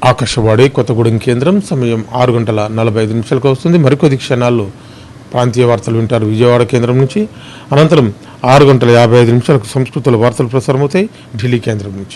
ఆకాశవాణి కొత్తగూడెం కేంద్రం సమయం 6:45 వస్తుంది. మరికొద్ది క్షణాల్లో ప్రాంతీయ వార్తలు వింటారు విజయవాడ కేంద్రం నుంచి. అనంతరం 6:55 సంస్కృతుల వార్తలు ప్రసారమవుతాయి ఢిల్లీ కేంద్రం నుంచి.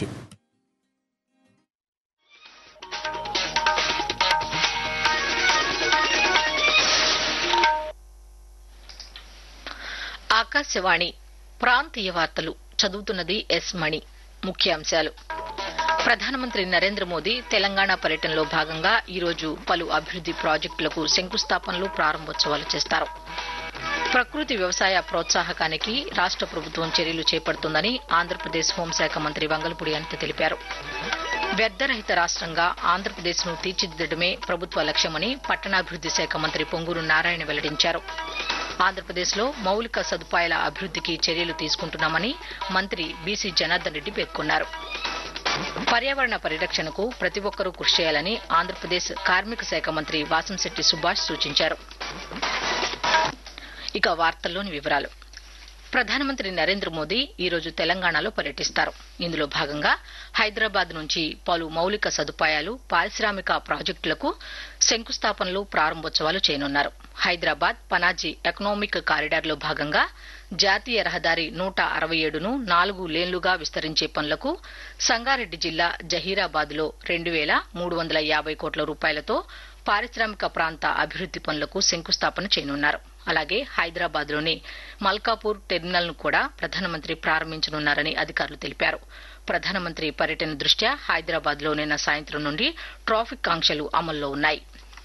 ఆకాశవాణి ప్రాంతీయ వార్తలు చదువుతున్నది ఎస్ మణి. ముఖ్యాంశాలు: ప్రధానమంత్రి నరేంద్ర మోదీ తెలంగాణ పర్యటనలో భాగంగా ఈరోజు పలు అభివృద్ది ప్రాజెక్టులకు శంకుస్థాపనలు, ప్రారంభోత్సవాలు చేస్తారు. ప్రకృతి వ్యవసాయ ప్రోత్సాహకానికి రాష్ట ప్రభుత్వం చర్యలు చేపడుతుందని ఆంధ్రప్రదేశ్ హోంశాఖ మంత్రి వంగలపూడి అనిత తెలిపారు. వ్యర్థరహిత రాష్టంగా ఆంధ్రప్రదేశ్ను తీర్చిదిద్దడమే ప్రభుత్వ లక్ష్యమని పట్టణాభివృద్ది శాఖ మంత్రి పొంగూరు నారాయణ వెల్లడించారు. ఆంధ్రప్రదేశ్లో మౌలిక సదుపాయాల అభివృద్దికి చర్యలు తీసుకుంటున్నామని మంత్రి బీసీ జనార్దన్ రెడ్డి పేర్కొన్నారు. పర్యావరణ పరిరక్షణకు ప్రతి ఒక్కరూ కృషి చేయాలని ఆంధ్రప్రదేశ్ కార్మిక శాఖ మంత్రి వాసంశెట్టి సుభాష్ సూచించారు. ఇక వార్తల్లోని వివరాలు: ప్రధానమంత్రి నరేంద్ర మోదీ ఈరోజు తెలంగాణలో పర్యటిస్తారు. ఇందులో భాగంగా హైదరాబాద్ నుంచి పలు మౌలిక సదుపాయాలు, పారిశ్రామిక ప్రాజెక్టులకు శంకుస్థాపనలు, ప్రారంభోత్సవాలు చేయనున్నారు. హైదరాబాద్ పనాజీ ఎకనామిక్ కారిడార్లో భాగంగా జాతీయ రహదారి 167ను 4 లేన్లుగా విస్తరించే పనులకు సంగారెడ్డి జిల్లా జహీరాబాద్లో 2,350 కోట్ల రూపాయలతో పారిశ్రామిక ప్రాంత అభివృద్ది పనులకు శంకుస్థాపన చేయనున్నారు. అలాగే హైదరాబాద్లోని మల్కాపూర్ టెర్మినల్ను కూడా ప్రధానమంత్రి ప్రారంభించనున్నారని అధికారులు తెలిపారు. ప్రధానమంత్రి పర్యటన దృష్ట్యా హైదరాబాద్లో నిన్న సాయంత్రం నుండి ట్రాఫిక్ ఆంక్షలు అమల్లో ఉన్నాయి.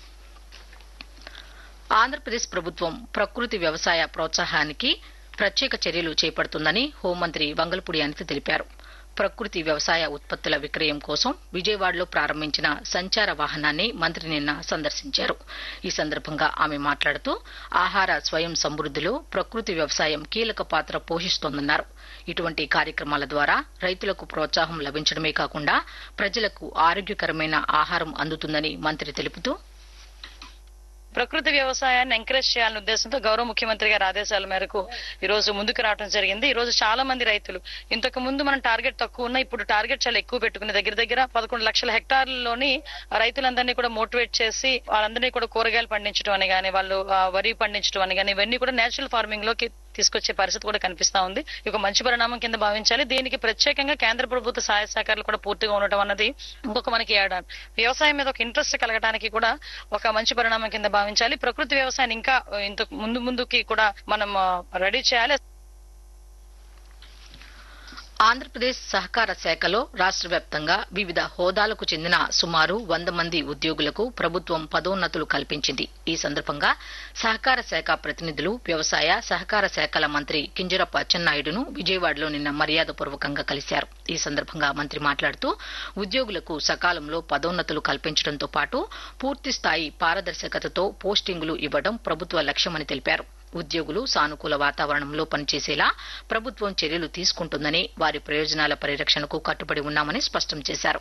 ఆంధ్రప్రదేశ్ ప్రభుత్వం ప్రకృతి వ్యవసాయ ప్రోత్సాహానికి ప్రత్యేక చర్యలు చేపడుతుందని హోంమంత్రి వంగలపూడి అనిత తెలిపారు. ప్రకృతి వ్యవసాయ ఉత్పత్తుల విక్రయం కోసం విజయవాడలో ప్రారంభించిన సంచార వాహనాన్ని మంత్రి నిన్న సందర్శించారు. ఈ సందర్భంగా ఆమె మాట్లాడుతూ ఆహార స్వయం సమృద్దిలో ప్రకృతి వ్యవసాయం కీలక పాత్ర పోషిస్తోందన్నారు. ఇటువంటి కార్యక్రమాల ద్వారా రైతులకు ప్రోత్సాహం లభించడమే కాకుండా ప్రజలకు ఆరోగ్యకరమైన ఆహారం అందుతుందని మంత్రి తెలుపుతూ, ప్రకృతి వ్యవసాయాన్ని ఎంకరేజ్ చేయాలనే ఉద్దేశంతో గౌరవ ముఖ్యమంత్రి గారి ఆదేశాల మేరకు ఈ రోజు ముందుకు రావడం జరిగింది. ఈ రోజు చాలా మంది రైతులు, ఇంతకు ముందు మనం టార్గెట్ తక్కువ ఉన్నా ఇప్పుడు టార్గెట్ చాలా ఎక్కువ పెట్టుకుని దగ్గర 11 లక్షల హెక్టార్లలోని రైతులందరినీ కూడా మోటివేట్ చేసి వాళ్ళందరినీ కూడా కూరగాయలు పండించడం అని గానీ, వాళ్ళు వరి పండించడం అని గానీ, ఇవన్నీ కూడా నేచురల్ ఫార్మింగ్ లోకి తీసుకొచ్చే పరిస్థితి కూడా కనిపిస్తా ఉంది. ఒక మంచి పరిణామం కింద భావించాలి. దీనికి ప్రత్యేకంగా కేంద్ర ప్రభుత్వ సహాయ సహకారాలు కూడా పూర్తిగా ఉండటం అన్నది ఇంకొక మనకి వ్యవసాయం మీద ఒక ఇంట్రెస్ట్ కలగడానికి కూడా ఒక మంచి పరిణామం కింద భావించాలి. ప్రకృతి వ్యవసాయాన్ని ఇంకా ఇంతకు ముందుకి కూడా మనం రెడీ చేయాలి. ఆంధ్రప్రదేశ్ సహకార శాఖలో రాష్ట్ర వ్యాప్తంగా వివిధ హోదాలకు చెందిన సుమారు 100 మంది ఉద్యోగులకు ప్రభుత్వం పదోన్నతులు కల్పించింది. ఈ సందర్భంగా సహకార శాఖ ప్రతినిధులు వ్యవసాయ, సహకార శాఖల మంత్రి కింజరాపు అచ్చెన్నాయుడును విజయవాడలో నిన్న మర్యాదపూర్వకంగా కలిశారు. ఈ సందర్భంగా మంత్రి మాట్లాడుతూ ఉద్యోగులకు సకాలంలో పదోన్నతులు కల్పించడంతో పాటు పూర్తిస్థాయి పారదర్శకతతో పోస్టింగులు ఇవ్వడం ప్రభుత్వ లక్ష్యమని తెలిపారు. ఉద్యోగులు సానుకూల వాతావరణంలో పనిచేసేలా ప్రభుత్వం చర్యలు తీసుకుంటుందని, వారి ప్రయోజనాల పరిరక్షణకు కట్టుబడి ఉన్నామని స్పష్టం చేశారు.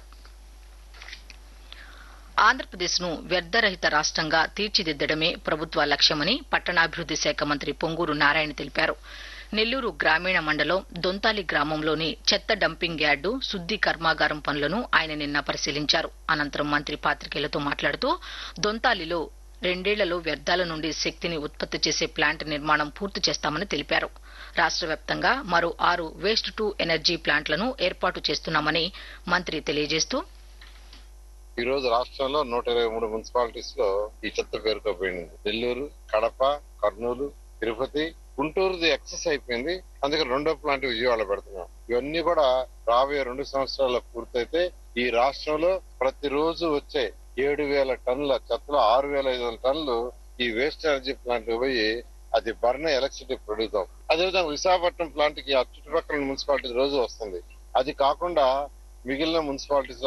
ఆంధ్రప్రదేశ్ను వ్యర్థరహిత రాష్టంగా తీర్చిదిద్దడమే ప్రభుత్వ లక్ష్యమని పట్టణాభివృద్ది శాఖ మంత్రి పొంగూరు నారాయణ తెలిపారు. నెల్లూరు గ్రామీణ మండలం దొంతాలి గ్రామంలోని చెత్త డంపింగ్ యార్డు, శుద్ది కర్మాగారం పనులను ఆయన నిన్న పరిశీలించారు. అనంతరం మంత్రి పాత్రికేయులతో మాట్లాడుతూ దొంతాలిలో 2 ఏళ్లలో వ్యర్థాల నుండి శక్తిని ఉత్పత్తి చేసే ప్లాంట్ నిర్మాణం పూర్తి చేస్తామని తెలిపారు. రాష్ట్ర వ్యాప్తంగా మరో 6 వేస్ట్ టు ఎనర్జీ ప్లాంట్లను ఏర్పాటు చేస్తున్నామని మంత్రి తెలియజేస్తూ, ఈ రోజు రాష్ట్రంలో 123 మున్సిపాలిటీస్ లో ఈ చెత్త పేరుకోపోయింది. నెల్లూరు, కడప, కర్నూలు, తిరుపతి, గుంటూరుది ఎక్సెస్ అయిపోయింది. అందుకే 2వ ప్లాంట్ విజయవాడ పెడుతున్నాం. ఇవన్నీ కూడా రాబోయే 2 సంవత్సరాల్లో పూర్తయితే ఈ రాష్ట్రంలో ప్రతిరోజు వచ్చే 7,000 టన్నుల చెత్తలో 6,500 టన్నులు ఈ వేస్ట్ ఎనర్జీ ప్లాంట్ పోయి అది బర్న్ ఎలక్ట్రిసిటీ ప్రొడ్యూస్ అవుతుంది. అదేవిధంగా విశాఖపట్నం ప్లాంట్ కి ఆ చుట్టుపక్కల మున్సిపాలిటీ రోజు వస్తుంది. అది కాకుండా మిగిలిన మున్సిపాలిటీస్